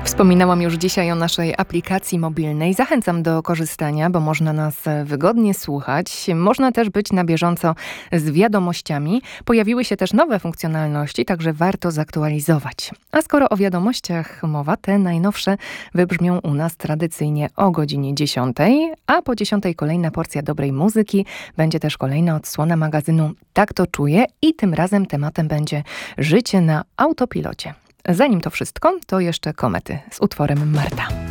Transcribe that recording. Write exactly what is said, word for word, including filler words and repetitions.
Wspominałam już dzisiaj o naszej aplikacji mobilnej. Zachęcam do korzystania, bo można nas wygodnie słuchać. Można też być na bieżąco z wiadomościami. Pojawiły się też nowe funkcjonalności, także warto zaktualizować. A skoro o wiadomościach mowa, te najnowsze wybrzmią u nas tradycyjnie o godzinie dziesiątej, a po dziesiątej kolejna porcja dobrej muzyki. Będzie też kolejna odsłona magazynu Tak to czuję i tym razem tematem będzie życie na autopilocie. Zanim to wszystko, to jeszcze Komety z utworem Marta.